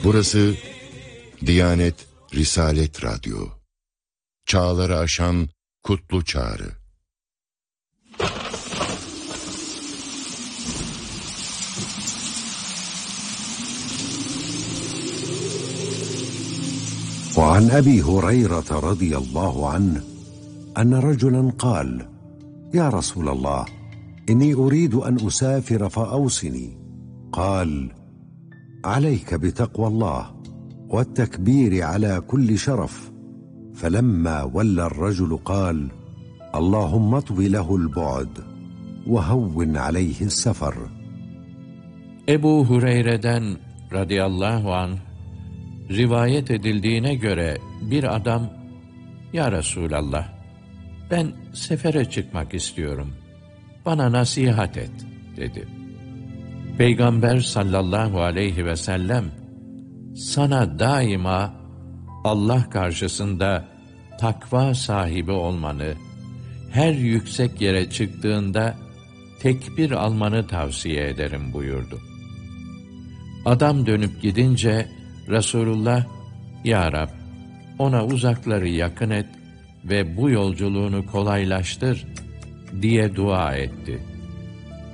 Burası Diyanet Risalet Radyo. Çağları aşan kutlu çağrı. وعن أبي هريرة رضي الله عنه أن رجلا قال: يا رسول الله، إني أريد أن أسافر فأوصني. قال: عليك بتقوى الله والتكبير على كل شرف. فلما ولى الرجل قال: اللهم اطو له البعد وهون عليه السفر. Ebu Hureyre'den radıyallahu anh rivayet edildiğine göre bir adam, "Ya Resulallah, ben sefere çıkmak istiyorum. Bana nasihat et," dedi. Peygamber sallallahu aleyhi ve sellem, "Sana daima Allah karşısında takva sahibi olmanı, her yüksek yere çıktığında tekbir almanı tavsiye ederim," buyurdu. Adam dönüp gidince Resulullah, "Ya Rab, ona uzakları yakın et ve bu yolculuğunu kolaylaştır," diye dua etti.